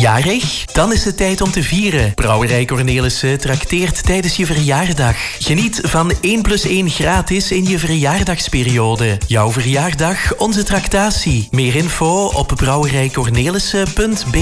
Jarig? Dan is het tijd om te vieren. Brouwerij Cornelissen trakteert tijdens je verjaardag. Geniet van 1+1 gratis in je verjaardagsperiode. Jouw verjaardag, onze tractatie. Meer info op brouwerijcornelissen.be.